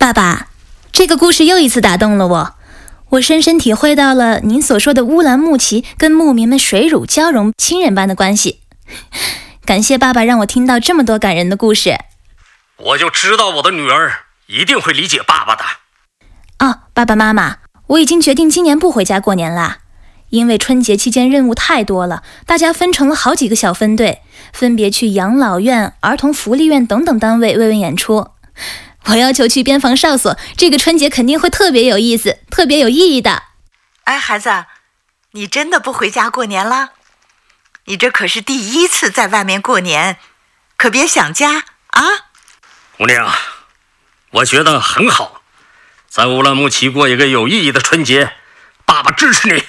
爸爸，这个故事又一次打动了我，我深深体会到了您所说的乌兰牧骑跟牧民们水乳交融、亲人般的关系。感谢爸爸让我听到这么多感人的故事。 我就知道我的女儿一定会理解爸爸的。 爸爸妈妈，我已经决定今年不回家过年啦。因为春节期间任务太多了，大家分成了好几个小分队，分别去养老院、儿童福利院等等单位慰问演出。我要求去边防哨所，这个春节肯定会特别有意思，特别有意义的。 哎，孩子，你真的不回家过年了？你这可是第一次在外面过年，可别想家啊！ 姑娘，我觉得很好，在乌兰牧骑过一个有意义的春节，爸爸支持你。